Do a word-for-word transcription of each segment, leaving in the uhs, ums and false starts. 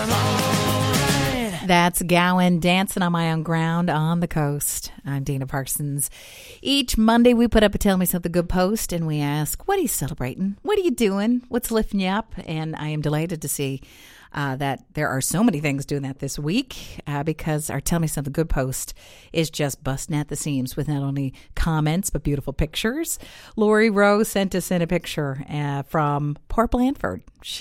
That's Gowan dancing on my own ground on the coast. I'm Dana Parsons. Each Monday we put up a Tell Me Something Good post and we ask, what are you celebrating? What are you doing? What's lifting you up? And I am delighted to see uh, that there are so many things doing that this week uh, because our Tell Me Something Good post is just busting at the seams with not only comments but beautiful pictures. Lori Rowe sent us in a picture uh, from Port Blandford.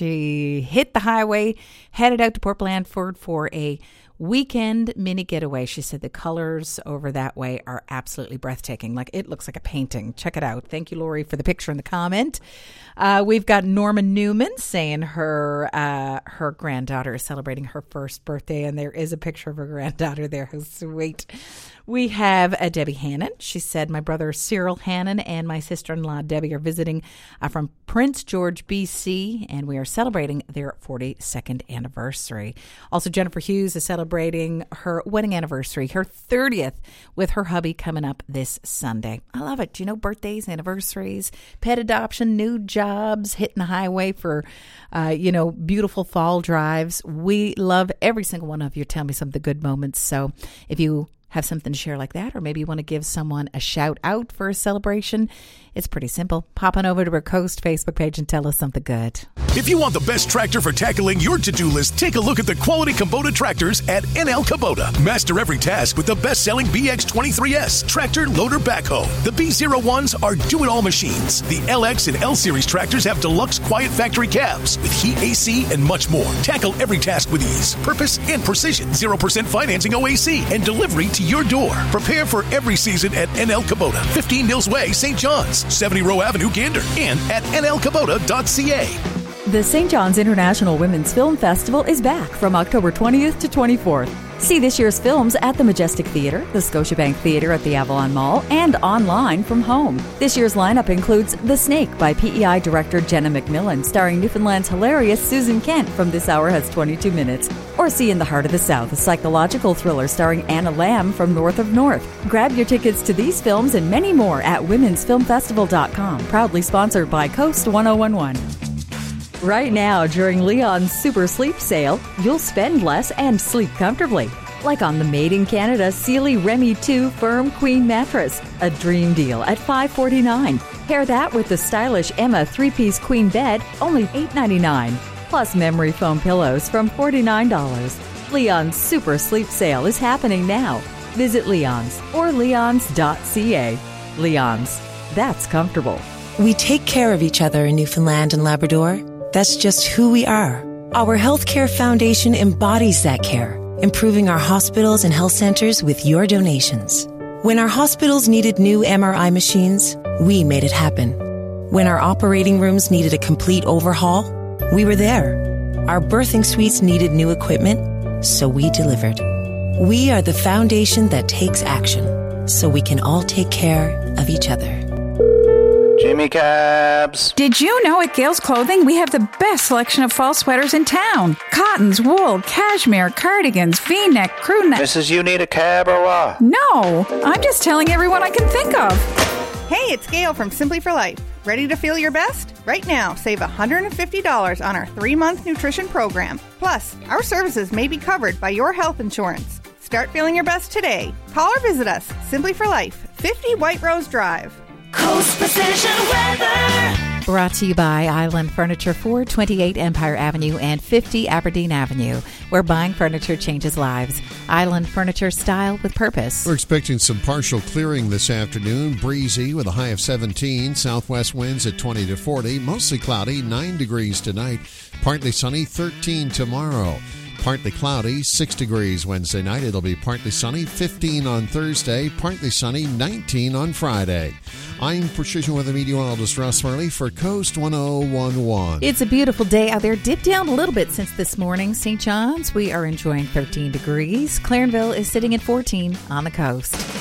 She hit the highway, headed out to Port Blandford for a weekend mini getaway. She said the colors over that way are absolutely breathtaking. Like, it looks like a painting. Check it out. Thank you, Lori, for the picture and the comment. Uh, we've got Norma Newman saying her uh, her granddaughter is celebrating her first birthday, and there is a picture of her granddaughter there. How sweet. We have uh, Debbie Hannon. She said, my brother Cyril Hannon and my sister-in-law Debbie are visiting uh, from Prince George, B C, and we are celebrating their forty-second anniversary. Also, Jennifer Hughes is celebrating her wedding anniversary, her thirtieth, with her hubby coming up this Sunday. I love it. Do you know, birthdays, anniversaries, pet adoption, new jobs, hitting the highway for, uh, you know, beautiful fall drives. We love every single one of your Tell Me Something Good moments. So if you have something to share like that, or maybe you want to give someone a shout out for a celebration, it's pretty simple. Pop on over to our Coast Facebook page and tell us something good. If you want the best tractor for tackling your to-do list, take a look at the quality Kubota tractors at N L Kubota. Master every task with the best-selling B X twenty-three S tractor loader backhoe. The B zero ones are do-it-all machines. The L X and L Series tractors have deluxe quiet factory cabs with heat, A C, and much more. Tackle every task with ease, purpose, and precision. zero percent financing O A C and delivery to your door. Prepare for every season at N L Kubota, fifteen Mills Way, Saint John's, seventy Row Avenue, Gander, and at N L Kubota dot C A. The Saint John's International Women's Film Festival is back from October twentieth to twenty-fourth. See this year's films at the Majestic Theater, the Scotiabank Theater at the Avalon Mall, and online from home. This year's lineup includes The Snake by P E I director Jenna McMillan, starring Newfoundland's hilarious Susan Kent from This Hour Has twenty-two minutes. Or see In the Heart of the South, a psychological thriller starring Anna Lamb from North of North. Grab your tickets to these films and many more at womens film festival dot com, proudly sponsored by Coast one oh one one. Right now, during Leon's Super Sleep Sale, you'll spend less and sleep comfortably. Like on the Made in Canada Sealy Remy two Firm Queen Mattress, a dream deal at five forty-nine. Pair that with the stylish Emma three-piece queen bed, only eight ninety-nine. Plus memory foam pillows from forty-nine dollars. Leon's Super Sleep Sale is happening now. Visit Leon's or leons dot c a. Leon's, that's comfortable. We take care of each other in Newfoundland and Labrador. That's just who we are. Our Healthcare Foundation embodies that care, improving our hospitals and health centers with your donations. When our hospitals needed new M R I machines, we made it happen. When our operating rooms needed a complete overhaul, we were there. Our birthing suites needed new equipment, so we delivered. We are the foundation that takes action, so we can all take care of each other. Jimmy Cabs. Did you know at Gales Clothing we have the best selection of fall sweaters in town? Cottons, wool, cashmere, cardigans, V-neck, crew neck. Missus You need a cab or what? No, I'm just telling everyone I can think of. Hey, it's Gail from Simply for Life. Ready to feel your best? Right now, save one hundred fifty dollars on our three-month nutrition program. Plus, our services may be covered by your health insurance. Start feeling your best today. Call or visit us. Simply for Life, fifty White Rose Drive. Coast Precision Weather. Brought to you by Island Furniture, four twenty-eight Empire Avenue and fifty Aberdeen Avenue, where buying furniture changes lives. Island Furniture, style with purpose. We're expecting some partial clearing this afternoon. Breezy with a high of seventeen. Southwest winds at twenty to forty. Mostly cloudy, nine degrees tonight. Partly sunny, thirteen tomorrow. Partly cloudy, six degrees Wednesday night. It'll be partly sunny, fifteen on Thursday. Partly sunny, nineteen on Friday. I'm Precision Weather Meteorologist Russ Farley for Coast one oh one one. It's a beautiful day out there. Dipped down a little bit since this morning. Saint John's, we are enjoying thirteen degrees. Clarenville is sitting at fourteen on the coast.